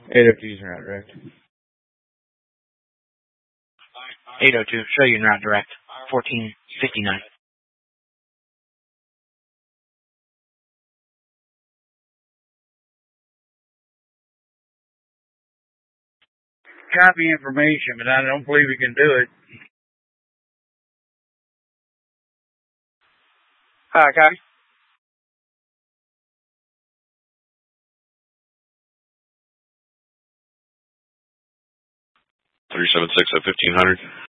802's not direct. 802, show you not direct. 1459. Copy information, but I don't believe we can do it. Hi, copy. 376 at 1500.